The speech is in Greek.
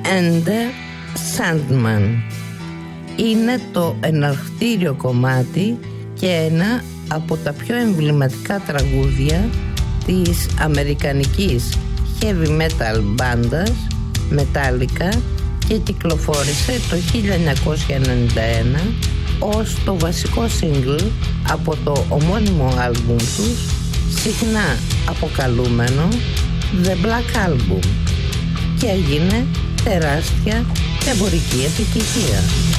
and the Sandman. Είναι το εναρκτήριο κομμάτι και ένα από τα πιο εμβληματικά τραγούδια της αμερικανικής heavy metal μπάντας Metallica και κυκλοφόρησε το 1991 ως το βασικό single από το ομώνυμο άλμπουμ τους, συχνά αποκαλούμενο The Black Album, και έγινε τεράστια εμπορική επιτυχία.